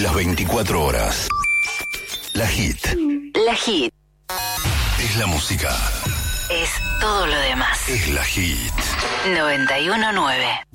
las 24 horas. La Hit. La Hit. Es la música. Es todo lo demás. Es la Hit. 91.9.